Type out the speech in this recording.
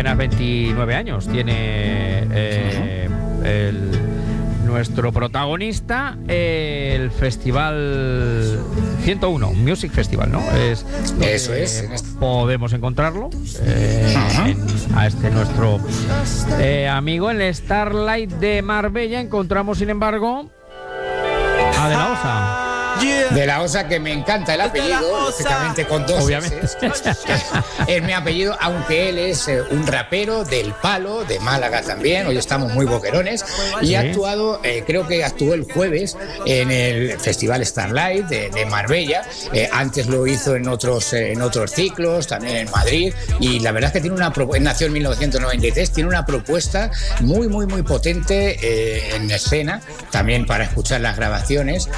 apenas 29 años tiene nuestro protagonista, el Festival 101, Music Festival, ¿no? Eso es. Podemos encontrarlo a nuestro amigo en el Starlight de Marbella. Encontramos, sin embargo, a De La Osa. De La Osa, que me encanta el apellido, lógicamente con dos S's. Es mi apellido, aunque él es un rapero del Palo, de Málaga también. Hoy estamos muy boquerones. Y ha actuado, creo que actuó el jueves en el Festival Starlight de Marbella. Antes lo hizo en otros ciclos, también en Madrid. Y la verdad es que tiene nació en 1993, tiene una propuesta muy, muy, muy potente en escena, también para escuchar las grabaciones.